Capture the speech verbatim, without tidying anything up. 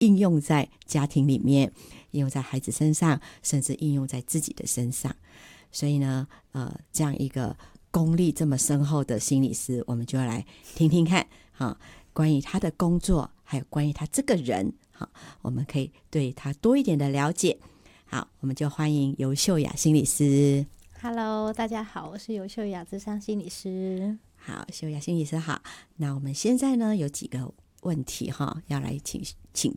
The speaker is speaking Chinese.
应用在家庭里面，应用在孩子身上，甚至应用在自己的身上。所以呢，呃，这样一个功力这么深厚的心理师，我们就要来听听看，哈，关于他的工作，还有关于他这个人，哈，我们可以对他多一点的了解。好，我们就欢迎尤秀雅心理师。 Hello， 大家好，我是尤秀雅諮商心理师。 好，秀雅心理师好。那我们现在呢有几个问题哈，要来请请